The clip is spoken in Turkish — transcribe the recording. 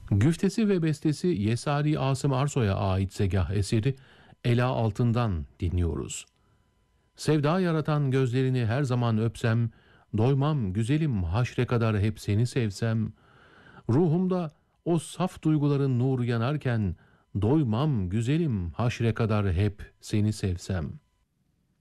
Güftesi ve bestesi Yesari Asım Arsoy'a ait segah eseri Ela Altın'dan dinliyoruz. Sevda yaratan gözlerini her zaman öpsem, doymam güzelim haşre kadar hep seni sevsem, ruhumda o saf duyguların nuru yanarken, doymam güzelim haşre kadar hep seni sevsem.